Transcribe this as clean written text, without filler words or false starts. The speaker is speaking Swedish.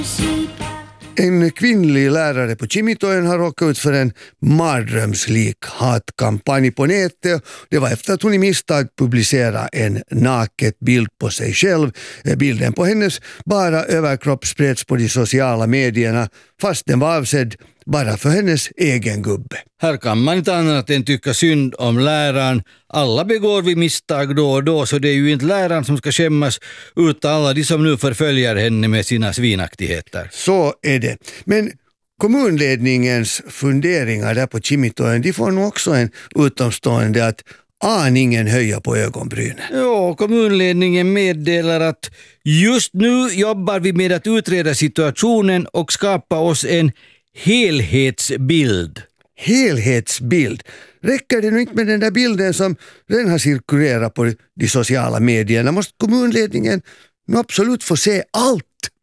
En kvinnlig lärare på Kimitojen har råkat ut för en mardrömslik hatkampanj på nätet. Det var efter att hon i misstag publicerade en naket bild på sig själv. Bilden på hennes bara överkropp spreds på de sociala medierna fast den var avsedd bara för hennes egen gubbe. Här kan man inte annat än tycka synd om läraren. Alla begår vi misstag då och då, så det är ju inte läraren som ska skämmas utan alla de som nu förföljer henne med sina svinaktigheter. Så är det. Men kommunledningens funderingar där på Kimitojen, de får nog också en utomstående att aningen höja på ögonbrynen. Ja, kommunledningen meddelar att just nu jobbar vi med att utreda situationen och skapa oss en helhetsbild. Helhetsbild. Räcker det nu inte med den där bilden som redan har cirkulerat på de sociala medierna? Måste kommunledningen nu absolut få se allt?